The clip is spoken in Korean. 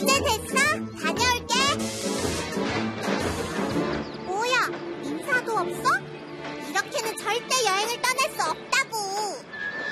이제 됐어? 다녀올게. 뭐야, 인사도 없어? 이렇게는 절대 여행을 떠날 수 없다고.